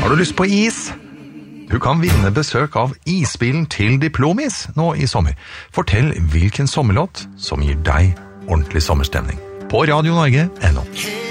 Har du lyst på is? Du kan vinne besøk av isbilen til Diplomis nå i sommer. Fortell hvilken sommerlåt som gir deg ordentlig sommerstemning på Radio Norge.no.